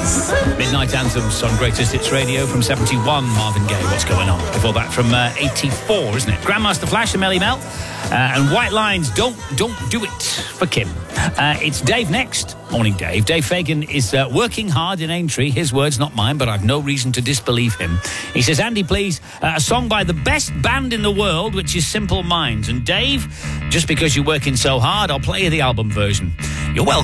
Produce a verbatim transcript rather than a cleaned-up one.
Midnight Anthems on Greatest Hits Radio from seventy-one, Marvin Gaye, What's Going On? Before that from uh, eighty-four, isn't it? Grandmaster Flash and Melly Mel. Uh, and White Lines, Don't Don't Do It for Kim. Uh, it's Dave next. Morning, Dave. Dave Fagan is uh, working hard in Aintree. His words, not mine, but I've no reason to disbelieve him. He says, Andy, please, uh, a song by the best band in the world, which is Simple Minds. And Dave, just because you're working so hard, I'll play you the album version. You're welcome.